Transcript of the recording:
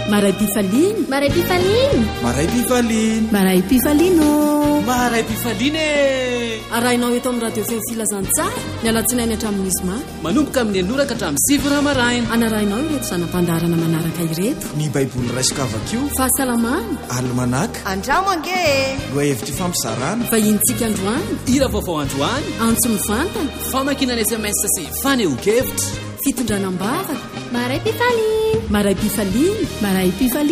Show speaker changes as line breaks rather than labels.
Maray Pifaliny.
Maray Pifaliny.
Maray Pifaliny.
Maray Pifalino.
Maray Pifaliny.
Arahinao eto amin'ny radio feo filazantsara ny alatsinainy hatramin'ny izoma.
Manomboka amin'ny anoraka hatramin'ny 7 rahamaraina.
Anarahinao ireto zanam-pandarana manaraka ireto.
Ny baiboly raisika avakio.
Fahasalamana.
Almanaka.
Andramo ange.
Loahevitra fampizarana.
Vahintsika androany.
Hira vaovao androany.
Antso mivantana.
Famakinana SMS sy fanehoan-kevitra.
Fitondranam-bavaka.
Maray Pifaliny.
Maray Pifaliny. Maray Pifaliny.